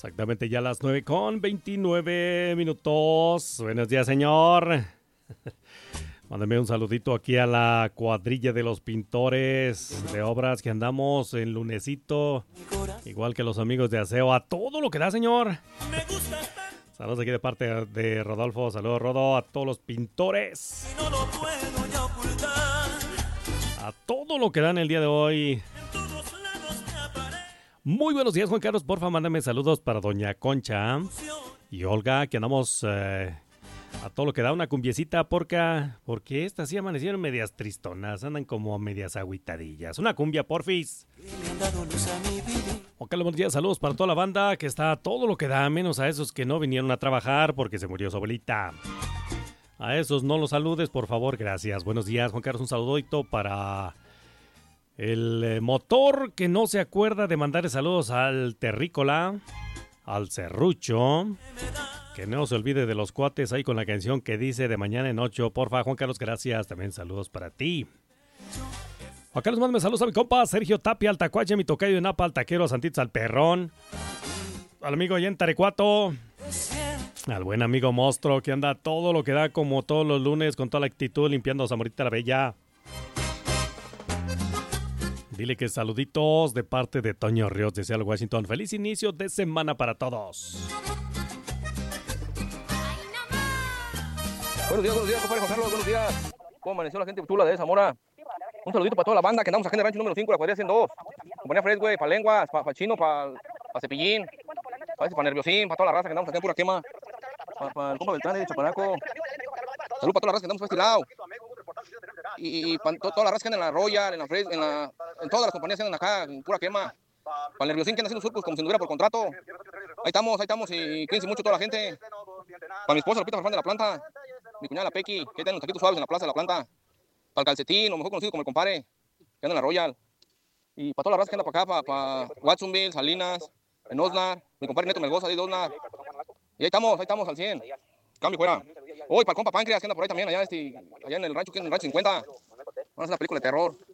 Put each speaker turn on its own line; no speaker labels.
Exactamente ya las 9:29. Buenos días, señor. Mándame un saludito aquí a la cuadrilla de los pintores de obras que andamos en lunesito. Igual que los amigos de aseo. A todo lo que da, señor. Saludos aquí de parte de Rodolfo. Saludos, Rodo. A todos los pintores. A todo lo que dan el día de hoy. Muy buenos días, Juan Carlos. Porfa, mándame saludos para doña Concha y Olga, que andamos a todo lo que da una cumbiecita, porque estas sí amanecieron medias tristonas, andan como medias agüitadillas. Una cumbia, porfis. Juan Carlos, buenos días, saludos para toda la banda que está a todo lo que da, menos a esos que no vinieron a trabajar porque se murió su abuelita. A esos no los saludes, por favor, gracias. Buenos días, Juan Carlos, un saludito para el motor que no se acuerda de mandarle saludos al terrícola, al serrucho, que no se olvide de los cuates ahí con la canción que dice de mañana en 8, porfa. Juan Carlos, gracias, también saludos para ti. Juan Carlos, mándame saludos a mi compa Sergio Tapia, al Tacuache, mi tocayo de Napa, al taquero, a Santitos, al Perrón, al amigo allá en Tarecuato, al buen amigo Monstruo, que anda todo lo que da como todos los lunes con toda la actitud limpiando a Zamorita la Bella. Dile que saluditos de parte de Toño Ríos de Seattle, Washington. Feliz inicio de semana para todos.
Buenos días, compadre Juan Carlos, buenos días. ¿Cómo amaneció la gente tula de Zamora? Un saludito para toda la banda que andamos aquí en el rancho número 5, la cuadrilla 102. Compañía Fred, güey, para lenguas, para chino, para cepillín, para nerviosín, para toda la raza que andamos aquí en pura quema. Para el compa Beltrán de Chapanaco. Salud para toda la raza que andamos por este lado. Y para toda la raza que anda en la Royal, en la Fred, en todas las compañías que andan acá en pura quema. Para el nerviosín que andan haciendo surcos como si anduviera por contrato. Ahí estamos y cuídense mucho toda la gente. Para mi esposa Lupita Farfán de la planta, mi cuñada la Pequi, que tienen los taquitos suaves en la plaza de la planta. Para el calcetín, o mejor conocido como el compadre, que anda en la Royal. Y para toda la raza que anda para acá, para Watsonville, Salinas, en Osnar, mi compadre Neto Melgoza de Osnar. Y ahí estamos al 100. Cambio fuera. Hoy para el compa Páncreas, que anda por ahí también, allá en el rancho, que es en el rancho 50. Vamos a hacer una película de terror.